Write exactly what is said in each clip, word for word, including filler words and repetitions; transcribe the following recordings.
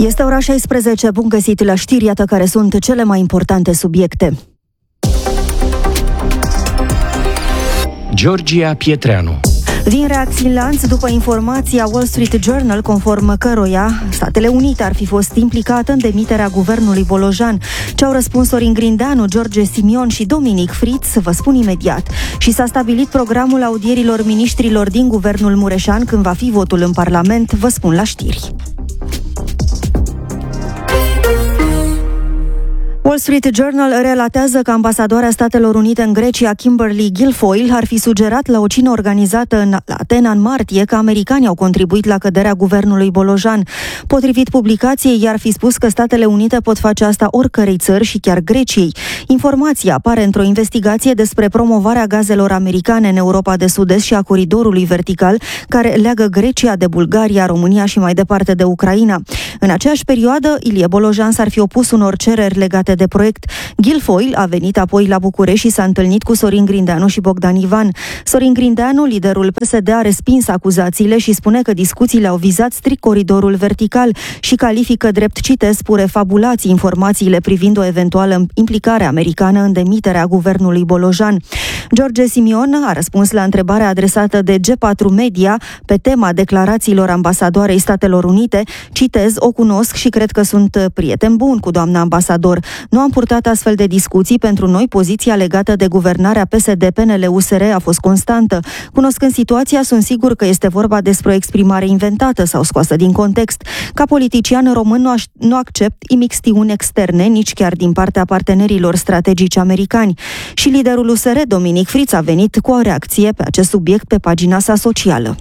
Este ora șaisprezece, bun găsit la știri, iată care sunt cele mai importante subiecte. Georgia Pietreanu. Vin reacții în lanț după informația Wall Street Journal, conform căroia Statele Unite ar fi fost implicate în demiterea guvernului Bolojan. Ce au răspuns Sorin Grindeanu, George Simion și Dominic Fritz, vă spun imediat. Și s-a stabilit programul audierilor miniștrilor din guvernul Mureșan când va fi votul în Parlament, vă spun la știri. Wall Street Journal relatează că ambasadoarea Statelor Unite în Grecia, Kimberly Guilfoyle, ar fi sugerat la o cină organizată în Atena în martie că americanii au contribuit la căderea guvernului Bolojan. Potrivit publicației, i-ar fi spus că Statele Unite pot face asta oricărei țări și chiar Greciei. Informația apare într-o investigație despre promovarea gazelor americane în Europa de Sud-Est și a coridorului vertical care leagă Grecia de Bulgaria, România și mai departe de Ucraina. În aceeași perioadă, Ilie Bolojan s-ar fi opus unor cereri legate de proiect. Guilfoyle a venit apoi la București și s-a întâlnit cu Sorin Grindeanu și Bogdan Ivan. Sorin Grindeanu, liderul P S D, a respins acuzațiile și spune că discuțiile au vizat strict coridorul vertical și califică drept, citez, pure fabulații informațiile privind o eventuală implicare americană în demiterea guvernului Bolojan. George Simion a răspuns la întrebarea adresată de G patru Media pe tema declarațiilor ambasadoarei Statelor Unite, citez, o cunosc și cred că sunt prieten bun cu doamna ambasador. Nu am purtat astfel de discuții, pentru noi poziția legată de guvernarea P S D P N L U S R a fost constantă. Cunoscând situația, sunt sigur că este vorba despre o exprimare inventată sau scoasă din context. Ca politician român nu, aș, nu accept imixtiuni externe, nici chiar din partea partenerilor strategici americani. Și liderul U S R, Dominic Fritz, a venit cu o reacție pe acest subiect pe pagina sa socială.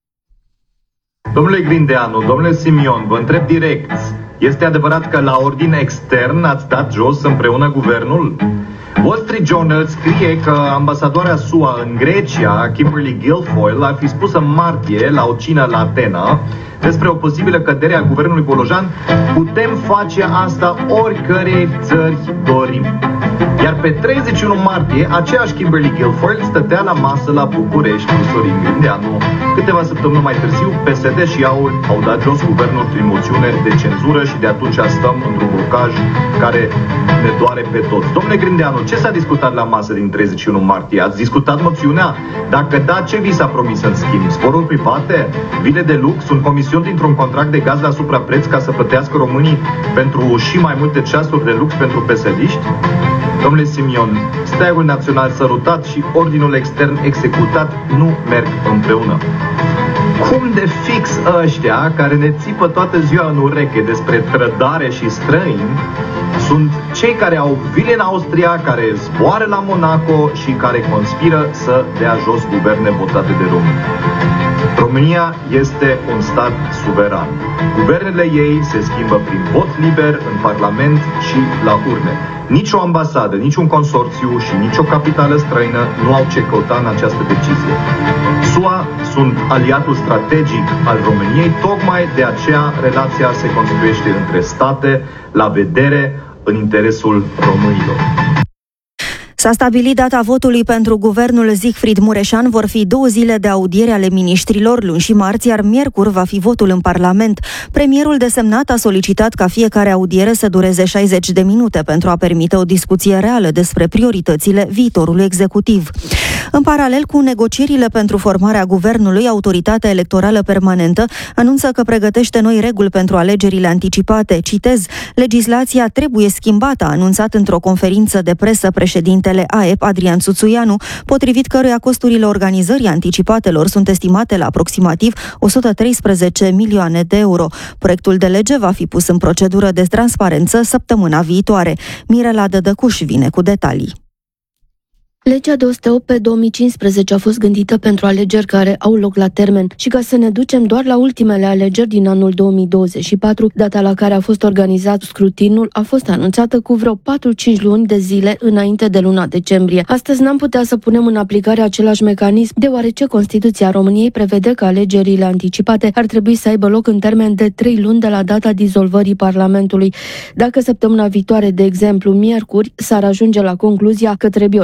Domnule Grindeanu, domnule Simion, vă întreb direct. Este adevărat că la ordin extern ați dat jos împreună guvernul? Wall Street Journal scrie că ambasadoarea S U A în Grecia, Kimberly Guilfoyle, ar fi spus în martie la o cină la Atena despre o posibilă cădere a guvernului Bolojan: putem face asta oricărei țări dorim. Iar pe treizeci și unu martie, aceeași Kimberly Guilfoyle stătea la masă la București cu Sorin Grindeanu. Câteva săptămâni mai târziu, P S D și A U R au dat jos guvernul prin moțiune de cenzură și de atunci stăm într-un blocaj care ne doare pe toți. Domnule Grindeanu, ce s-a discutat la masă din treizeci și unu martie? Ați discutat moțiunea? Dacă da, ce vi s-a promis în schimb? Zboruri private? Vile de lux? Un comision dintr-un contract de gaz la suprapreț ca să plătească românii pentru și mai multe ceasuri de lux pentru P S D-iști? Domnule Simion, steagul național sărutat și ordinul extern executat nu merg împreună. Cum de fix ăștia care ne țipă toată ziua în ureche despre trădare și străini sunt cei care au vile în Austria, care zboară la Monaco și care conspiră să dea jos guverne votate de români. România este un stat suveran. Guvernele ei se schimbă prin vot liber în Parlament și la urne. Nici o ambasadă, nici un consorțiu și nici o capitală străină nu au ce căuta în această decizie. S U A sunt aliatul strategic al României, tocmai de aceea relația se construiește între state, la vedere, în interesul românilor. S-a stabilit data votului pentru guvernul Siegfried Mureșan. Vor fi două zile de audiere ale miniștrilor, luni și marți, iar miercuri va fi votul în Parlament. Premierul desemnat a solicitat ca fiecare audiere să dureze șaizeci de minute pentru a permite o discuție reală despre prioritățile viitorului executiv. În paralel cu negocierile pentru formarea guvernului, Autoritatea Electorală Permanentă anunță că pregătește noi reguli pentru alegerile anticipate. Citez, legislația trebuie schimbată, a anunțat într-o conferință de presă președintele A E P, Adrian Țuțuianu, potrivit căruia costurile organizării anticipatelor sunt estimate la aproximativ o sută treisprezece milioane de euro. Proiectul de lege va fi pus în procedură de transparență săptămâna viitoare. Mirela Dădăcuș vine cu detalii. Legea două sute opt pe două mii cincisprezece a fost gândită pentru alegeri care au loc la termen și ca să ne ducem doar la ultimele alegeri din anul două mii douăzeci și patru, data la care a fost organizat scrutinul a fost anunțată cu vreo patru-cinci luni de zile înainte de luna decembrie. Astăzi n-am putea să punem în aplicare același mecanism, deoarece Constituția României prevede că alegerile anticipate ar trebui să aibă loc în termen de trei luni de la data dizolvării Parlamentului. Dacă săptămâna viitoare, de exemplu miercuri, s-ar ajunge la concluzia că trebuie organizat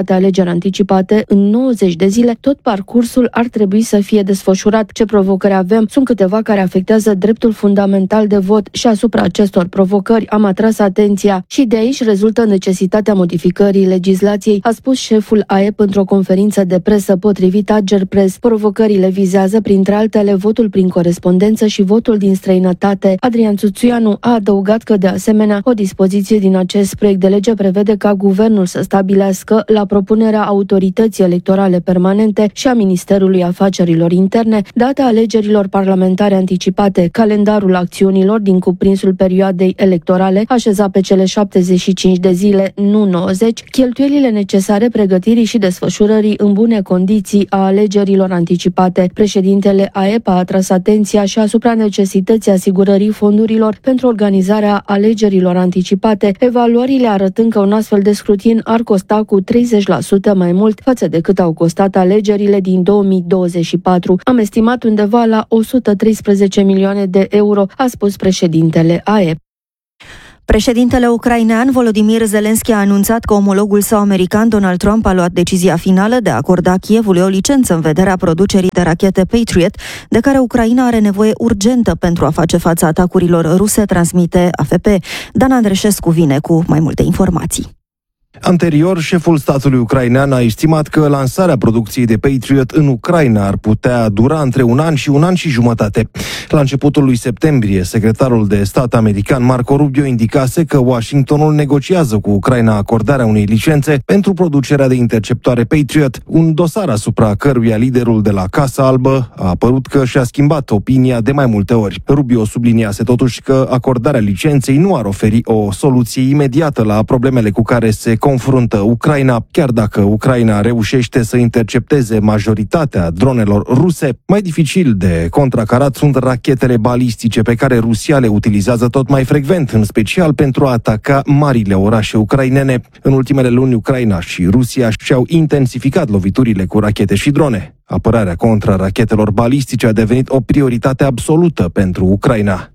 organizate alegeri anticipate în nouăzeci de zile, tot parcursul ar trebui să fie desfășurat. Ce provocări avem? Sunt câteva care afectează dreptul fundamental de vot și asupra acestor provocări am atras atenția și de aici rezultă necesitatea modificării legislației, a spus șeful A E P într-o conferință de presă potrivit Agerpres. Provocările vizează, printre altele, votul prin corespondență și votul din străinătate. Adrian Țuțuianu a adăugat că, de asemenea, o dispoziție din acest proiect de lege prevede ca guvernul să stabilească, la propunerea Autorității Electorale Permanente și a Ministerului Afacerilor Interne, data alegerilor parlamentare anticipate, calendarul acțiunilor din cuprinsul perioadei electorale, așezat pe cele șaptezeci și cinci de zile, nu nouăzeci, cheltuielile necesare pregătirii și desfășurării în bune condiții a alegerilor anticipate. Președintele A E P a atras atenția și asupra necesității asigurării fondurilor pentru organizarea alegerilor anticipate, evaluările arătând că un astfel de scrutin ar costa cu treizeci la sută mai mult față de cât au costat alegerile din două mii douăzeci și patru. Am estimat undeva la o sută treisprezece milioane de euro, a spus președintele A E P. Președintele ucrainean Volodymyr Zelensky a anunțat că omologul său american Donald Trump a luat decizia finală de a acorda Kievului o licență în vederea producerii de rachete Patriot, de care Ucraina are nevoie urgentă pentru a face față atacurilor ruse, transmite A F P. Dan Andreșescu vine cu mai multe informații. Anterior, șeful statului ucrainean a estimat că lansarea producției de Patriot în Ucraina ar putea dura între un an și un an și jumătate. La începutul lui septembrie, secretarul de stat american Marco Rubio indicase că Washingtonul negociază cu Ucraina acordarea unei licențe pentru producerea de interceptoare Patriot, un dosar asupra căruia liderul de la Casa Albă a apărut că și-a schimbat opinia de mai multe ori. Rubio subliniase totuși că acordarea licenței nu ar oferi o soluție imediată la problemele cu care se confruntă Ucraina, chiar dacă Ucraina reușește să intercepteze majoritatea dronelor ruse. Mai dificil de contracarat sunt rachetele balistice pe care Rusia le utilizează tot mai frecvent, în special pentru a ataca marile orașe ucrainene. În ultimele luni, Ucraina și Rusia și-au intensificat loviturile cu rachete și drone. Apărarea contra rachetelor balistice a devenit o prioritate absolută pentru Ucraina.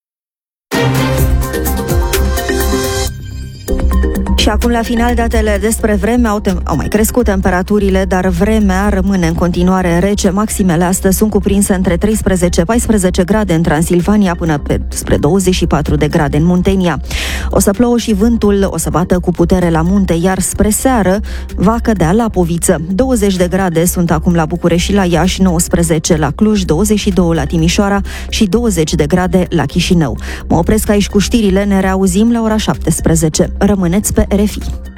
Și acum, la final, datele despre vreme. Au, tem- au mai crescut temperaturile, dar vremea rămâne în continuare rece. Maximele astăzi sunt cuprinse între treisprezece paisprezece grade în Transilvania până pe spre douăzeci și patru de grade în Muntenia. O să plouă și vântul o să bată cu putere la munte, iar spre seară va cădea Lapoviță. douăzeci de grade sunt acum la București și la Iași, nouăsprezece la Cluj, douăzeci și doi la Timișoara și douăzeci de grade la Chișinău. Mă opresc aici cu știrile, ne reauzim la ora șaptesprezece. Rămâneți pe R F I.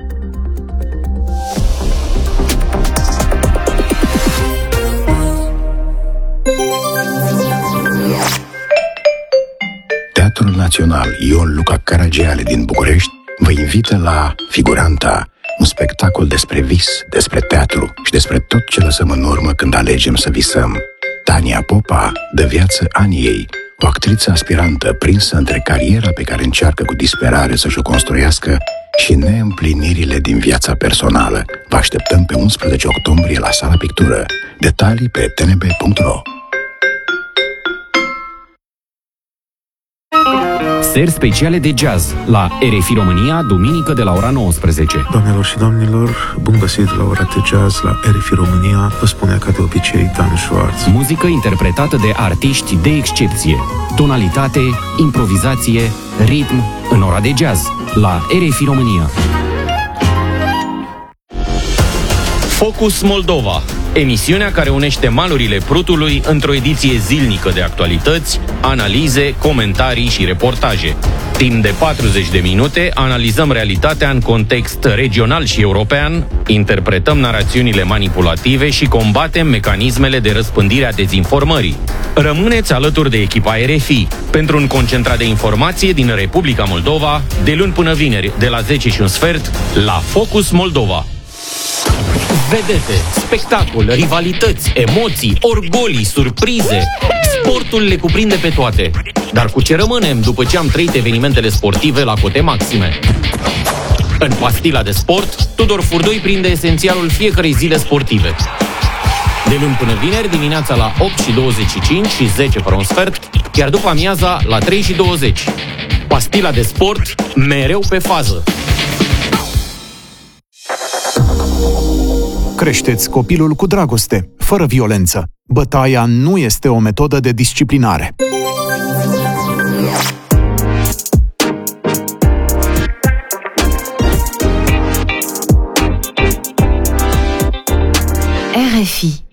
Teatrul Național Ion Luca Caragiale din București vă invită la Figuranta, un spectacol despre vis, despre teatru și despre tot ce lăsăm în urmă când alegem să visăm. Tania Popa dă viață Aniei, o actriță aspirantă prinsă între cariera pe care încearcă cu disperare să-și o construiască și neîmplinirile din viața personală. Vă așteptăm pe unsprezece octombrie la Sala Pictură. Detalii pe t n b punct r o. Seri speciale de jazz la R F I România, duminică de la ora nouăsprezece. Doamnelor și domnilor, bun găsit la ora de jazz la R F I România. Vă spune ca de obicei Dan Schwartz. Muzică interpretată de artiști de excepție. Tonalitate, improvizație, ritm în ora de jazz la R F I România. Focus Moldova, emisiunea care unește malurile Prutului într-o ediție zilnică de actualități, analize, comentarii și reportaje. Timp de patruzeci de minute analizăm realitatea în context regional și european, interpretăm narațiunile manipulative și combatem mecanismele de răspândire a dezinformării. Rămâneți alături de echipa R F I pentru un concentrat de informație din Republica Moldova, de luni până vineri, de la zece și un sfert, la Focus Moldova. Vedete, spectacol, rivalități, emoții, orgolii, surprize. Sportul le cuprinde pe toate. Dar cu ce rămânem după ce am trăit evenimentele sportive la cote maxime? În Pastila de Sport, Tudor Furdoi prinde esențialul fiecărei zile sportive. De luni până vineri, dimineața la opt și douăzeci și cinci și zece fără un sfert, iar după amiaza la trei și douăzeci. Pastila de Sport, mereu pe fază. Creșteți copilul cu dragoste, fără violență. Bătaia nu este o metodă de disciplinare. R F I